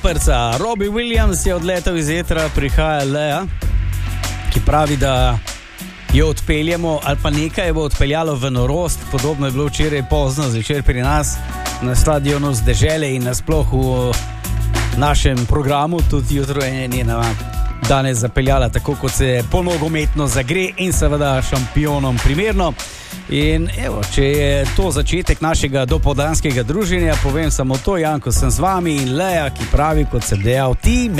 operca. Robbie Williams je odletel iz etra, prihaja Lea, ki pravi, da jo odpeljemo, ali pa nekaj bo odpeljalo v norost. Podobno je bilo včeraj pozno zvečer pri nas na stadionu z dežele in nasploh v našem programu. Tudi jutro je njena danes zapeljala tako, kot se po nogometno zagre in seveda šampionom primerno. In evo, če je to začetek našega dopoldanskega druženja, povem samo to, Janko, sem z vami in Lea, ki pravi, kot sem dejal, ti